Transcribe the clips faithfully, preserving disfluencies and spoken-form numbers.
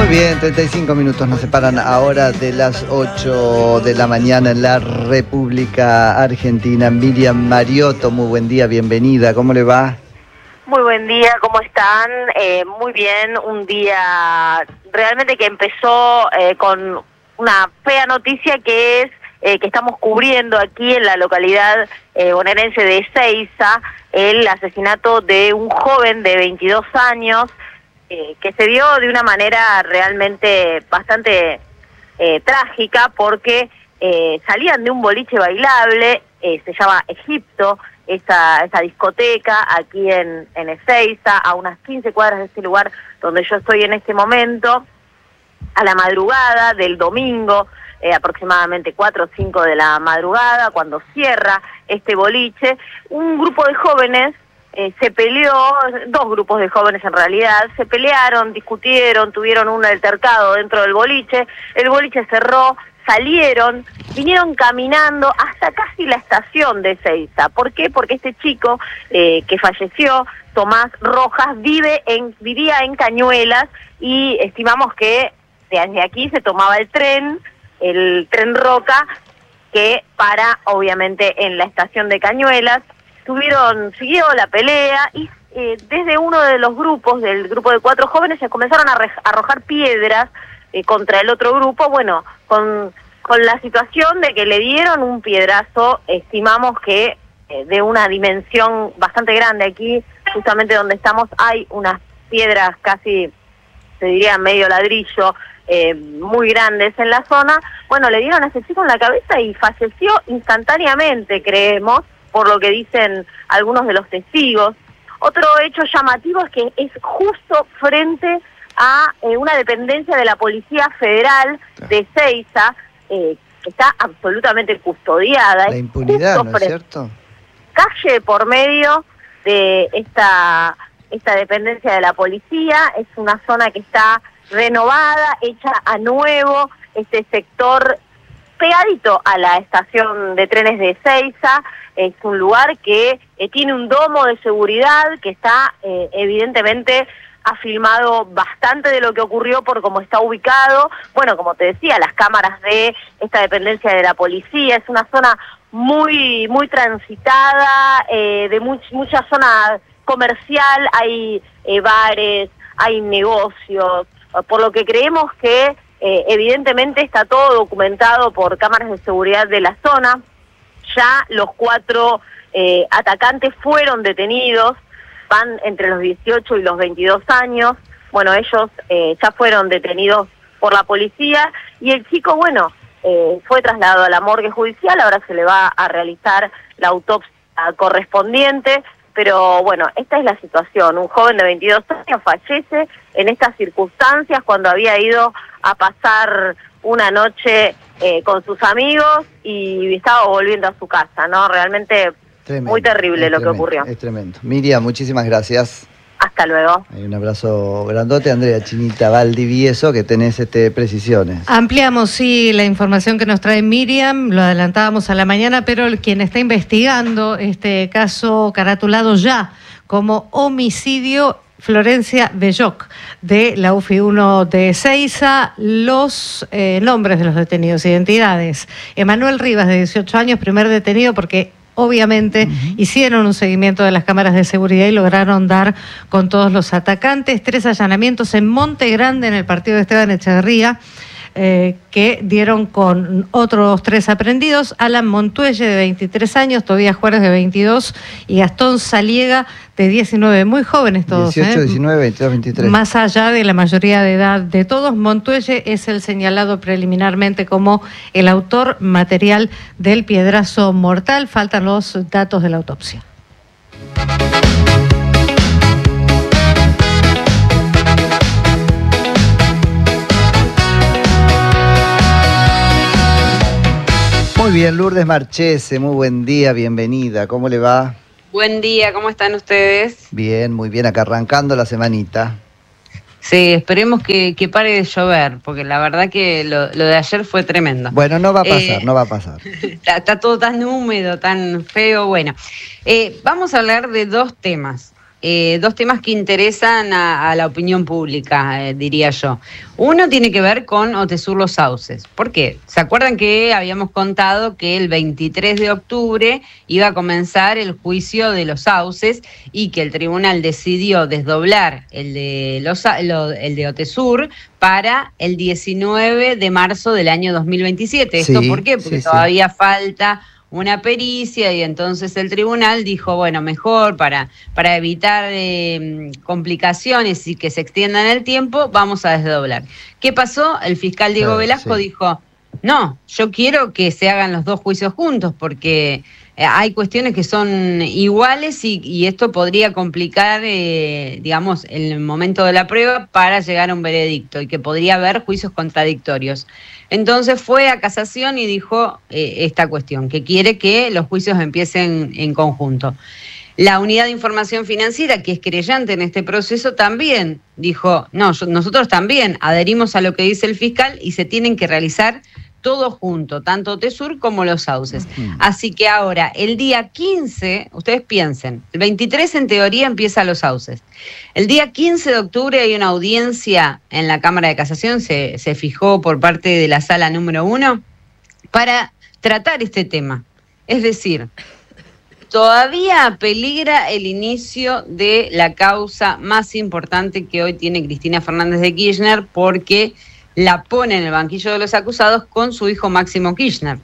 Muy bien, treinta y cinco minutos nos separan ahora de las ocho de la mañana en la República Argentina. Miriam Mariotto, muy buen día, bienvenida, ¿cómo le va? Muy buen día, ¿cómo están? Eh, muy bien, un día realmente que empezó eh, con una fea noticia que es eh, que estamos cubriendo aquí en la localidad eh, bonaerense de Ezeiza el asesinato de un joven de veintidós años eh, que se dio de una manera realmente bastante eh, trágica porque eh, salían de un boliche bailable, eh, se llama Egipto, esa, esa discoteca aquí en, en Ezeiza, a unas quince cuadras de este lugar donde yo estoy en este momento, a la madrugada del domingo, eh, aproximadamente cuatro o cinco de la madrugada, cuando cierra este boliche, un grupo de jóvenes eh, se peleó, dos grupos de jóvenes en realidad, se pelearon, discutieron, tuvieron un altercado dentro del boliche, el boliche cerró, salieron, vinieron caminando hasta casi la estación de Ezeiza. ¿Por qué? Porque este chico eh, que falleció, Tomás Rojas, vive en, vivía en Cañuelas y estimamos que desde aquí se tomaba el tren, el tren Roca, que para obviamente en la estación de Cañuelas. Tuvieron, siguió la pelea y eh, desde uno de los grupos, del grupo de cuatro jóvenes, se comenzaron a arrojar piedras eh, contra el otro grupo, bueno, con, con la situación de que le dieron un piedrazo, estimamos que eh, de una dimensión bastante grande. Aquí, justamente donde estamos, hay unas piedras casi, se diría medio ladrillo, eh, muy grandes en la zona. Bueno, le dieron a ese chico en la cabeza y falleció instantáneamente, creemos, por lo que dicen algunos de los testigos. Otro hecho llamativo es que es justo frente a eh, una dependencia de la Policía Federal de Ezeiza, eh, que está absolutamente custodiada. La impunidad, ¿no es cierto? Calle por medio de esta, esta dependencia de la policía, es una zona que está renovada, hecha a nuevo, este sector pegadito a la estación de trenes de Ezeiza, es un lugar que eh, tiene un domo de seguridad que está eh, evidentemente ha filmado bastante de lo que ocurrió por cómo está ubicado. Bueno, como te decía, las cámaras de esta dependencia de la policía, es una zona muy muy transitada, eh, de much, mucha zona comercial, hay eh, bares, hay negocios, por lo que creemos que eh, evidentemente está todo documentado por cámaras de seguridad de la zona. Ya los cuatro eh, atacantes fueron detenidos, van entre los dieciocho y los veintidós años. Bueno, ellos eh, ya fueron detenidos por la policía y el chico, bueno, eh, fue trasladado a la morgue judicial, ahora se le va a realizar la autopsia correspondiente, pero bueno, esta es la situación. Un joven de veintidós años fallece en estas circunstancias cuando había ido a pasar una noche eh, con sus amigos y estaba volviendo a su casa, ¿no? Realmente tremendo, muy terrible lo tremendo, que ocurrió. Es tremendo. Miriam, muchísimas gracias. Hasta luego. Hay un abrazo grandote. Andrea Chinita Valdivieso, que tenés este, precisiones. Ampliamos, sí, la información que nos trae Miriam, lo adelantábamos a la mañana, pero quien está investigando este caso caratulado ya como homicidio, Florencia Belloc, de la U F I uno de Ezeiza, los eh, nombres de los detenidos, identidades. Emanuel Rivas, de dieciocho años, primer detenido porque obviamente uh-huh. hicieron un seguimiento de las cámaras de seguridad y lograron dar con todos los atacantes. Tres allanamientos en Monte Grande, en el partido de Esteban Echeverría, eh, que dieron con otros tres aprendidos: Alan Montuelle, de veintitrés años, Tobías Juárez, de veintidós, y Gastón Saliega, de diecinueve, muy jóvenes todos. dieciocho, ¿eh? diecinueve, veintidós, veintitrés. Más allá de la mayoría de edad de todos, Montuelle es el señalado preliminarmente como el autor material del piedrazo mortal. Faltan los datos de la autopsia. Muy bien, Lourdes Marchese, muy buen día, bienvenida, ¿cómo le va? Buen día, ¿cómo están ustedes? Bien, muy bien, acá arrancando la semanita. Sí, esperemos que, que pare de llover, porque la verdad que lo, lo de ayer fue tremendo. Bueno, no va a pasar, eh, no va a pasar. Está, está todo tan húmedo, tan feo, bueno. Eh, vamos a hablar de dos temas. eh, dos temas que interesan a, a la opinión pública, eh, diría yo. Uno tiene que ver con Otesur Los Sauces. ¿Por qué? ¿Se acuerdan que habíamos contado que el veintitrés de octubre iba a comenzar el juicio de Los Sauces y que el tribunal decidió desdoblar el de, los, lo, el de Otesur para el diecinueve de marzo del año dos mil veintisiete? ¿Esto sí, por qué? Porque sí, todavía sí. falta una pericia y entonces el tribunal dijo, bueno, mejor para, para evitar eh, complicaciones y que se extiendan el tiempo, vamos a desdoblar. ¿Qué pasó? El fiscal Diego Ah, Velasco sí. dijo, no, yo quiero que se hagan los dos juicios juntos porque eh, hay cuestiones que son iguales y, y esto podría complicar, eh, digamos, el momento de la prueba para llegar a un veredicto y que podría haber juicios contradictorios. Entonces fue a casación y dijo eh, esta cuestión, que quiere que los juicios empiecen en conjunto. La Unidad de Información Financiera, que es querellante en este proceso, también dijo, no, yo, nosotros también adherimos a lo que dice el fiscal y se tienen que realizar todo junto, tanto Otesur como Los Sauces. Uh-huh. Así que ahora, el día quince, ustedes piensen, el veintitrés en teoría empieza Los Sauces. El día quince de octubre hay una audiencia en la Cámara de Casación, se, se fijó por parte de la sala número uno, para tratar este tema. Es decir, todavía peligra el inicio de la causa más importante que hoy tiene Cristina Fernández de Kirchner, porque la pone en el banquillo de los acusados con su hijo Máximo Kirchner.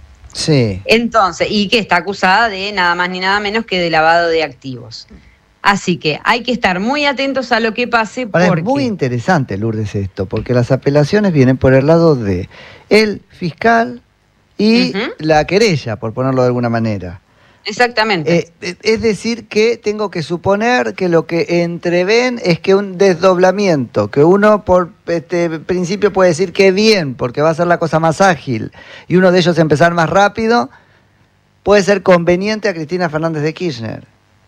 Sí. Entonces, y que está acusada de nada más ni nada menos que de lavado de activos. Así que hay que estar muy atentos a lo que pase. Ahora, porque... es muy interesante, Lourdes, esto, porque las apelaciones vienen por el lado de el fiscal y uh-huh. la querella, por ponerlo de alguna manera. Exactamente. Eh, es decir, que tengo que suponer que lo que entreven es que un desdoblamiento, que uno por este principio puede decir que bien, porque va a ser la cosa más ágil, y uno de ellos empezar más rápido, puede ser conveniente a Cristina Fernández de Kirchner.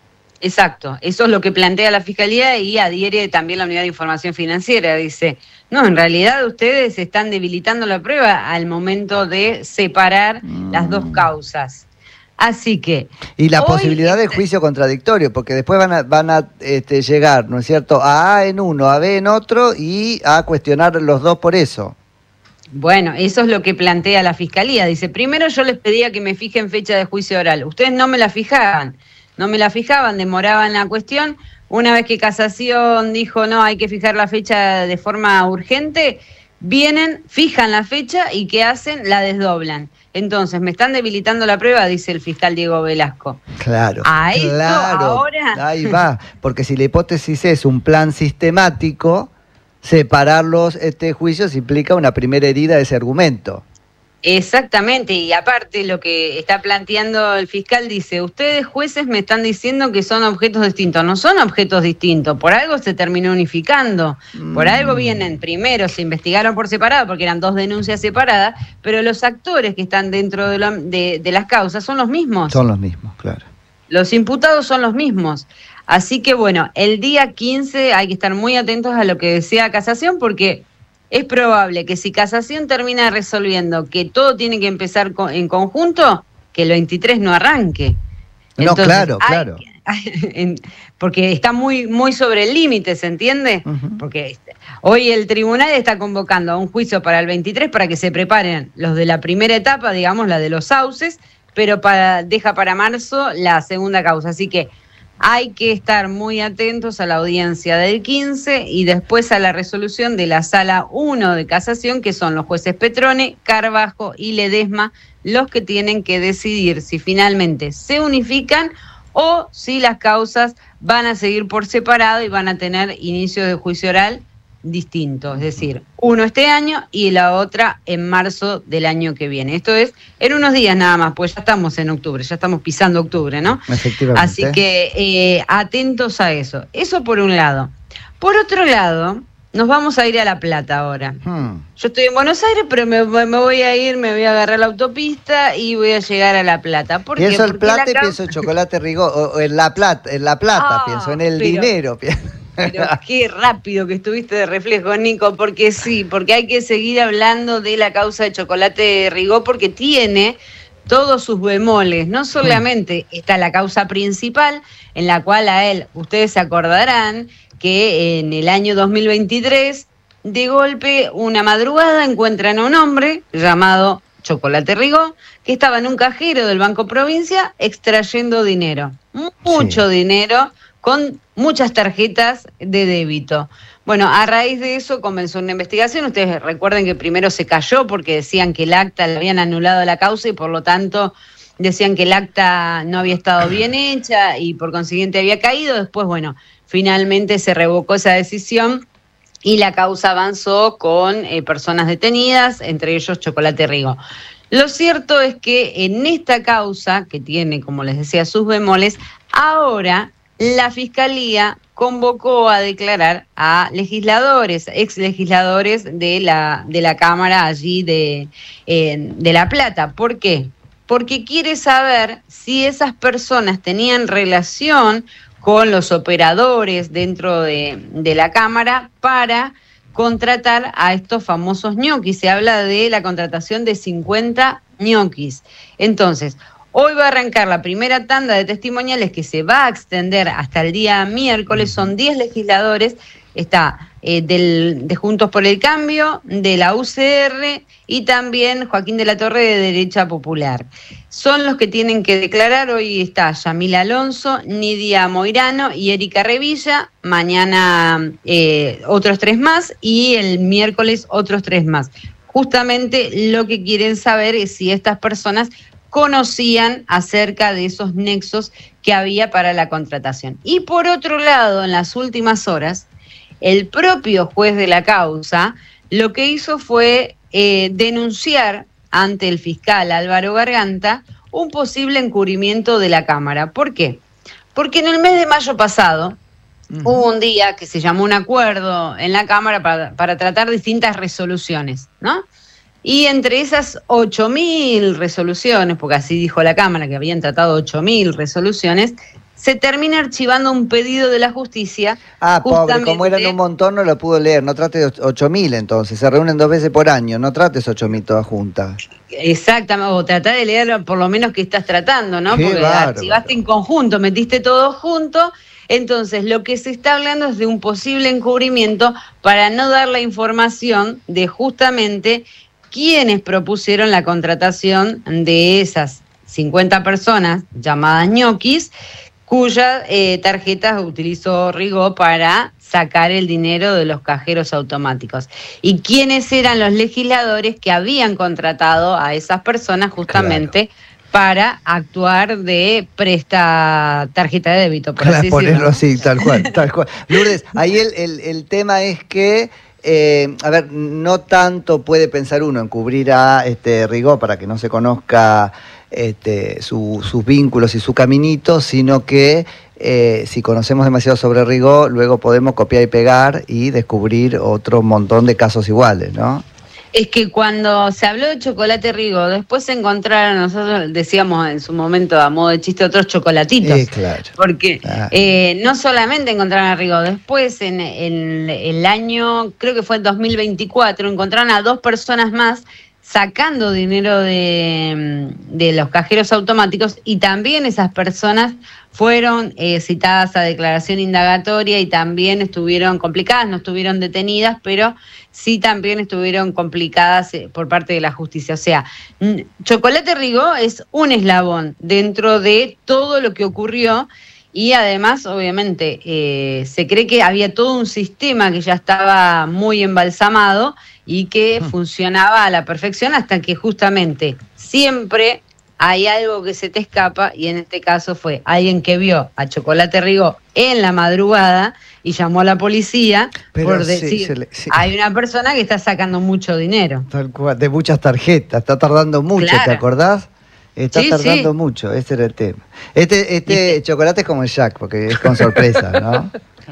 Exacto, eso es lo que plantea la Fiscalía y adhiere también la Unidad de Información Financiera. Dice, no, en realidad ustedes están debilitando la prueba al momento de separar mm. las dos causas. Así que... Y la hoy, posibilidad de juicio contradictorio, porque después van a, van a este, llegar, ¿no es cierto?, a A en uno, a B en otro y a cuestionar los dos por eso. Bueno, eso es lo que plantea la Fiscalía. Dice, primero yo les pedía que me fijen fecha de juicio oral. Ustedes no me la fijaban, no me la fijaban, demoraban la cuestión. Una vez que Casación dijo, no, hay que fijar la fecha de forma urgente, vienen, fijan la fecha y ¿qué hacen? La desdoblan. Entonces, me están debilitando la prueba, dice el fiscal Diego Velasco. Claro, a esto claro, ahora... ahí va, porque si la hipótesis es un plan sistemático, separar los este, juicios implica una primera herida de ese argumento. Exactamente, y aparte lo que está planteando el fiscal dice, ustedes jueces me están diciendo que son objetos distintos, no son objetos distintos, por algo se terminó unificando, mm. por algo vienen, primero se investigaron por separado porque eran dos denuncias separadas, pero los actores que están dentro de, lo, de, de las causas son los mismos. Son los mismos, claro. Los imputados son los mismos. Así que bueno, el día quince hay que estar muy atentos a lo que decía Casación porque... es probable que si Casación termina resolviendo que todo tiene que empezar en conjunto, que el veintitrés no arranque. Entonces, no, claro, hay, claro. Hay, porque está muy, muy sobre el límite, ¿se entiende? Uh-huh. Porque hoy el tribunal está convocando a un juicio para el veintitrés para que se preparen los de la primera etapa, digamos, la de Los Sauces, pero para, deja para marzo la segunda causa. Así que hay que estar muy atentos a la audiencia del quince y después a la resolución de la Sala uno de Casación, que son los jueces Petrone, Carbajo y Ledesma, los que tienen que decidir si finalmente se unifican o si las causas van a seguir por separado y van a tener inicio de juicio oral distinto, es decir, uno este año y la otra en marzo del año que viene. Esto es en unos días nada más, pues ya estamos en octubre, ya estamos pisando octubre, ¿no? Efectivamente. Así que eh, atentos a eso. Eso por un lado. Por otro lado, nos vamos a ir a La Plata ahora. Hmm. Yo estoy en Buenos Aires, pero me, me voy a ir, me voy a agarrar la autopista y voy a llegar a La Plata. ¿Por pienso qué? el Porque Plata la y pienso en chocolate Rigó, o en La Plata, en La Plata ah, pienso, en el pero... dinero. Pero qué rápido que estuviste de reflejo, Nico, porque sí, porque hay que seguir hablando de la causa de Chocolate Rigó, porque tiene todos sus bemoles. No solamente está la causa principal, en la cual a él, ustedes se acordarán que en el año dos mil veintitrés, de golpe, una madrugada, encuentran a un hombre llamado Chocolate Rigó, que estaba en un cajero del Banco Provincia extrayendo dinero. Mucho sí. dinero, con muchas tarjetas de débito. Bueno, a raíz de eso comenzó una investigación. Ustedes recuerden que primero se cayó porque decían que el acta le habían anulado la causa y por lo tanto decían que el acta no había estado bien hecha y por consiguiente había caído. Después, bueno, finalmente se revocó esa decisión y la causa avanzó con eh, personas detenidas, entre ellos Chocolate Rigó. Lo cierto es que en esta causa, que tiene, como les decía, sus bemoles, ahora la Fiscalía convocó a declarar a legisladores, ex legisladores de la, de la Cámara allí de, eh, de La Plata. ¿Por qué? Porque quiere saber si esas personas tenían relación con los operadores dentro de, de la Cámara para contratar a estos famosos ñoquis. Se habla de la contratación de cincuenta ñoquis. Entonces, hoy va a arrancar la primera tanda de testimoniales que se va a extender hasta el día miércoles. Son diez legisladores. Está eh, del, de Juntos por el Cambio, de la U C R y también Joaquín de la Torre de Derecha Popular. Son los que tienen que declarar. Hoy está Yamila Alonso, Nidia Moirano y Erika Revilla. Mañana eh, otros tres más y el miércoles otros tres más. Justamente lo que quieren saber es si estas personas conocían acerca de esos nexos que había para la contratación. Y por otro lado, en las últimas horas, el propio juez de la causa lo que hizo fue eh, denunciar ante el fiscal Álvaro Garganta un posible encubrimiento de la Cámara. ¿Por qué? Porque en el mes de mayo pasado uh-huh. hubo un día que se llamó un acuerdo en la Cámara para, para tratar distintas resoluciones, ¿no? Y entre esas ocho mil resoluciones, porque así dijo la Cámara que habían tratado ocho mil resoluciones, se termina archivando un pedido de la justicia. Ah, pobre, como eran un montón no lo pudo leer, no trate ocho mil entonces, se reúnen dos veces por año, no trates ocho mil todas juntas. Exactamente, o tratá de leer por lo menos que estás tratando, ¿no? Qué Porque bárbaro. Archivaste en conjunto, metiste todo junto, entonces lo que se está hablando es de un posible encubrimiento para no dar la información de justamente quienes propusieron la contratación de esas cincuenta personas llamadas ñoquis, cuyas eh, tarjetas utilizó Rigó para sacar el dinero de los cajeros automáticos. ¿Y quiénes eran los legisladores que habían contratado a esas personas justamente claro. para actuar de presta tarjeta de débito? Por Para así ponerlo decirlo. así, tal cual, tal cual. Lourdes, ahí el, el, el tema es que Eh, a ver, no tanto puede pensar uno en cubrir a este Rigó para que no se conozca este, su, sus vínculos y su caminito, sino que eh, si conocemos demasiado sobre Rigó, luego podemos copiar y pegar y descubrir otro montón de casos iguales, ¿no? Es que cuando se habló de Chocolate Rigó, después se encontraron, nosotros decíamos en su momento a modo de chiste, otros chocolatitos. Sí, claro. Porque claro. Eh, no solamente encontraron a Rigó, después en, en el año, creo que fue en dos mil veinticuatro, encontraron a dos personas más sacando dinero de, de los cajeros automáticos y también esas personas fueron eh, citadas a declaración indagatoria y también estuvieron complicadas, no estuvieron detenidas, pero sí también estuvieron complicadas eh, por parte de la justicia. O sea, Chocolate Rigó es un eslabón dentro de todo lo que ocurrió y además, obviamente, eh, se cree que había todo un sistema que ya estaba muy embalsamado y que funcionaba a la perfección hasta que justamente siempre hay algo que se te escapa y en este caso fue alguien que vio a Chocolate Rigó en la madrugada y llamó a la policía Pero por sí, decir, se le, sí. hay una persona que está sacando mucho dinero. Tal cual, de muchas tarjetas, está tardando mucho, Claro. ¿te acordás? Está Sí, tardando sí. mucho, ese era el tema. Este, este chocolate es como el Jack, porque es con sorpresa, ¿no?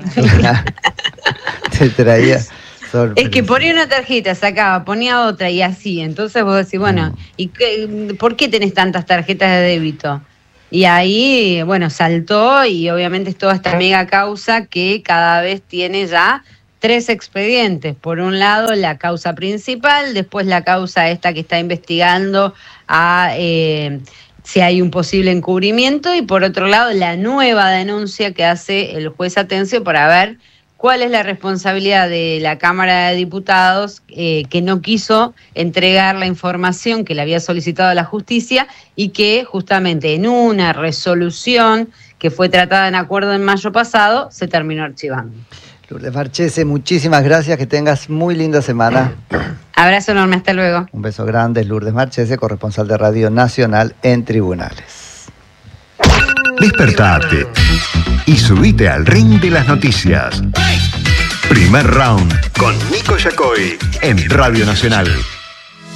Te traía sorpresa. Es que ponía una tarjeta, sacaba, ponía otra y así. Entonces vos decís, bueno, Mm. ¿y qué, por qué tenés tantas tarjetas de débito? Y ahí, bueno, saltó y obviamente es toda esta mega causa que cada vez tiene ya tres expedientes. Por un lado, la causa principal, después la causa esta que está investigando a eh, si hay un posible encubrimiento, y por otro lado, la nueva denuncia que hace el juez Atencio para ver cuál es la responsabilidad de la Cámara de Diputados eh, que no quiso entregar la información que le había solicitado a la justicia y que justamente en una resolución que fue tratada en acuerdo en mayo pasado se terminó archivando. Lourdes Marchese, muchísimas gracias, que tengas muy linda semana. Abrazo enorme, hasta luego. Un beso grande, Lourdes Marchese, corresponsal de Radio Nacional en Tribunales. Despertate y subite al ring de las noticias. Primer round con Nico Yacoy en Radio Nacional.